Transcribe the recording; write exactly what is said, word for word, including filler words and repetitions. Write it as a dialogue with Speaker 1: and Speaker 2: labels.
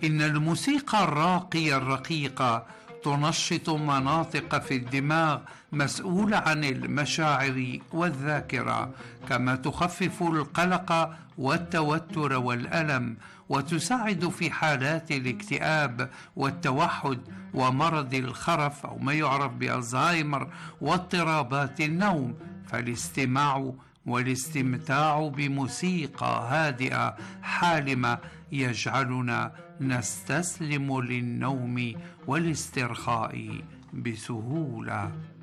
Speaker 1: إن الموسيقى الراقية الرقيقة تنشط مناطق في الدماغ مسؤولة عن المشاعر والذاكرة، كما تخفف القلق والتوتر والألم، وتساعد في حالات الاكتئاب والتوحد ومرض الخرف أو ما يعرف بالزهايمر واضطرابات النوم. فالاستماع والاستمتاع بموسيقى هادئة حالمة يجعلنا نستسلم للنوم والاسترخاء بسهولة.